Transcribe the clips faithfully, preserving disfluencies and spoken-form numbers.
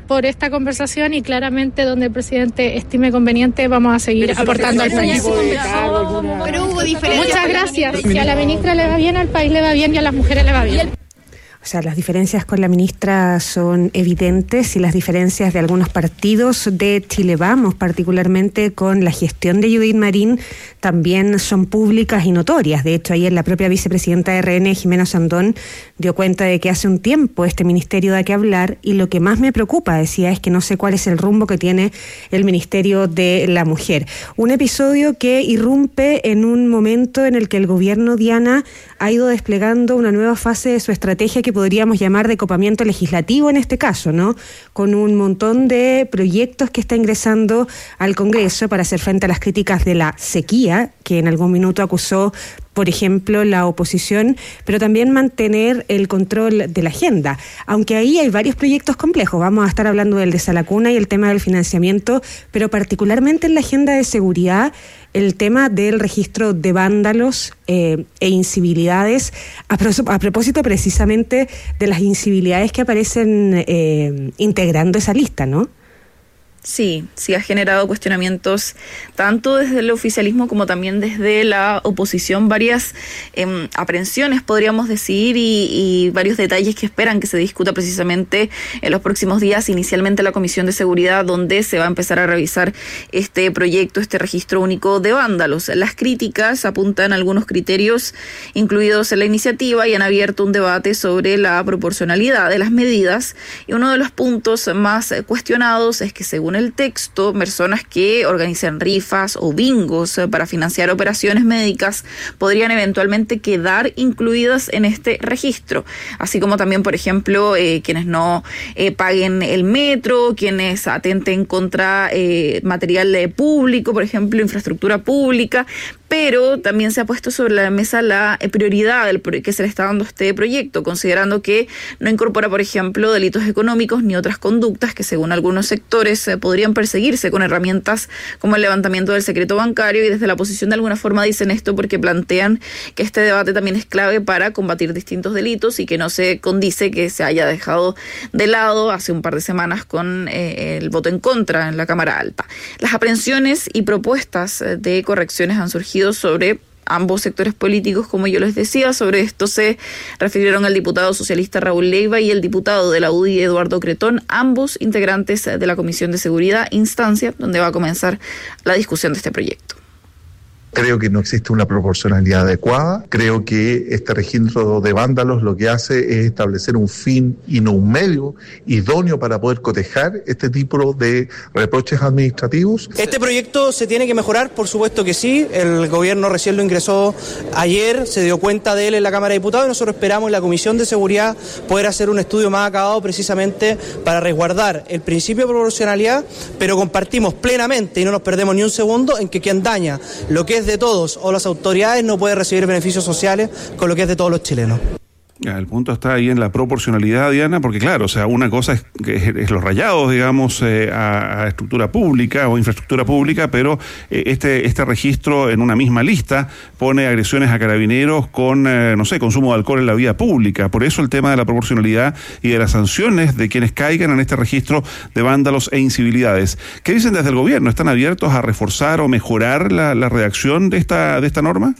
por esta conversación y claramente donde el presidente estime conveniente vamos a seguir aportando al país. Pero hubo diferencias. Muchas gracias. Si a la ministra le va bien, al país le va bien y a las mujeres le va bien. O sea, las diferencias con la ministra son evidentes y las diferencias de algunos partidos de Chile Vamos, particularmente con la gestión de Judith Marín, también son públicas y notorias. De hecho, ayer la propia vicepresidenta de R N, Jimena Sandón, dio cuenta de que hace un tiempo este ministerio da que hablar y lo que más me preocupa, decía, es que no sé cuál es el rumbo que tiene el Ministerio de la Mujer. Un episodio que irrumpe en un momento en el que el gobierno, Diana, ha ido desplegando una nueva fase de su estrategia que podríamos llamar de copamiento legislativo en este caso, ¿no? Con un montón de proyectos que está ingresando al Congreso para hacer frente a las críticas de la sequía, que en algún minuto acusó, por ejemplo, la oposición, pero también mantener el control de la agenda. Aunque ahí hay varios proyectos complejos, vamos a estar hablando del de Salacuna y el tema del financiamiento, pero particularmente en la agenda de seguridad, el tema del registro de vándalos eh, e incivilidades, a, pro, a propósito precisamente de las incivilidades que aparecen eh, integrando esa lista, ¿no? Sí, sí ha generado cuestionamientos tanto desde el oficialismo como también desde la oposición, varias eh, aprehensiones podríamos decir y, y varios detalles que esperan que se discuta precisamente en los próximos días, inicialmente la Comisión de Seguridad, donde se va a empezar a revisar este proyecto, este registro único de vándalos. Las críticas apuntan a algunos criterios incluidos en la iniciativa y han abierto un debate sobre la proporcionalidad de las medidas, y uno de los puntos más cuestionados es que según el texto, personas que organizan rifas o bingos para financiar operaciones médicas podrían eventualmente quedar incluidas en este registro, así como también, por ejemplo, eh, quienes no eh, paguen el metro, quienes atenten contra eh, material público, por ejemplo, infraestructura pública. Pero también se ha puesto sobre la mesa la prioridad del que se le está dando a este proyecto, considerando que no incorpora, por ejemplo, delitos económicos ni otras conductas que, según algunos sectores, eh, podrían perseguirse con herramientas como el levantamiento del secreto bancario, y desde la oposición de alguna forma dicen esto porque plantean que este debate también es clave para combatir distintos delitos y que no se condice que se haya dejado de lado hace un par de semanas con eh, el voto en contra en la Cámara Alta. Las aprehensiones y propuestas de correcciones han surgido sobre ambos sectores políticos, como yo les decía. Sobre esto se refirieron el diputado socialista Raúl Leiva y el diputado de la U D I Eduardo Cretón, ambos integrantes de la Comisión de Seguridad, instancia donde va a comenzar la discusión de este proyecto. Creo que no existe una proporcionalidad adecuada. Creo que este registro de vándalos lo que hace es establecer un fin y no un medio idóneo para poder cotejar este tipo de reproches administrativos. Este proyecto se tiene que mejorar, por supuesto que sí. El gobierno recién lo ingresó ayer, se dio cuenta de él en la Cámara de Diputados y nosotros esperamos en la Comisión de Seguridad poder hacer un estudio más acabado precisamente para resguardar el principio de proporcionalidad, pero compartimos plenamente y no nos perdemos ni un segundo en que quien daña lo que es de todos o las autoridades no puede recibir beneficios sociales con lo que es de todos los chilenos. El punto está ahí en la proporcionalidad, Diana, porque claro, o sea, una cosa es, es, es los rayados, digamos, eh, a, a estructura pública o infraestructura pública, pero eh, este este registro en una misma lista pone agresiones a carabineros con, eh, no sé, consumo de alcohol en la vía pública. Por eso el tema de la proporcionalidad y de las sanciones de quienes caigan en este registro de vándalos e incivilidades. ¿Qué dicen desde el gobierno? ¿Están abiertos a reforzar o mejorar la, la redacción de esta, de esta norma?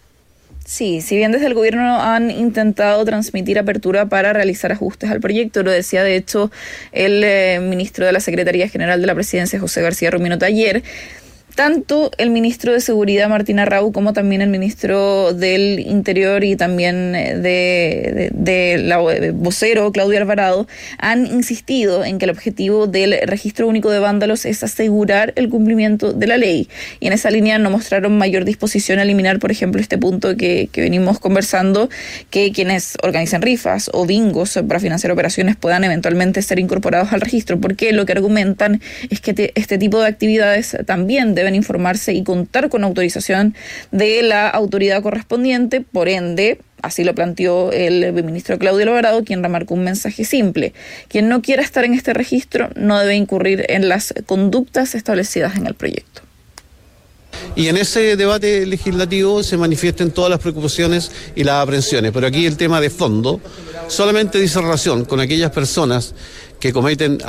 Sí, si bien desde el gobierno han intentado transmitir apertura para realizar ajustes al proyecto, lo decía de hecho el eh, ministro de la Secretaría General de la Presidencia, José García Ruminot, ayer. Tanto el ministro de Seguridad, Martín Arrau, como también el ministro del Interior y también de, de, de la vocero, Claudia Alvarado, han insistido en que el objetivo del registro único de vándalos es asegurar el cumplimiento de la ley. Y en esa línea no mostraron mayor disposición a eliminar, por ejemplo, este punto que, que venimos conversando, que quienes organizan rifas o bingos para financiar operaciones puedan eventualmente ser incorporados al registro, porque lo que argumentan es que te, este tipo de actividades también deben informarse y contar con autorización de la autoridad correspondiente. Por ende, así lo planteó el ministro Claudio Alvarado, quien remarcó un mensaje simple: quien no quiera estar en este registro no debe incurrir en las conductas establecidas en el proyecto. Y en ese debate legislativo se manifiestan todas las preocupaciones y las aprehensiones, pero aquí el tema de fondo solamente dice relación con aquellas personas que cometen